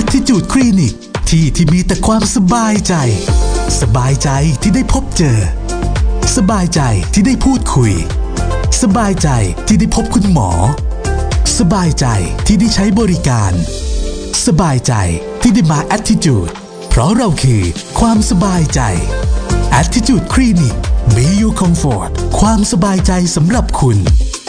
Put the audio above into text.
Attitude Clinic ที่มีแต่ความสบายใจสบายใจที่ได้พบเจอสบายใจที่ได้พูดคุยสบายใจที่ได้พบคุณหมอสบายใจที่ได้ใช้บริการสบายใจที่ได้มา Attitude เพราะเราคือความสบายใจ Attitude Clinic Be Your Comfort ความสบายใจสำหรับคุณ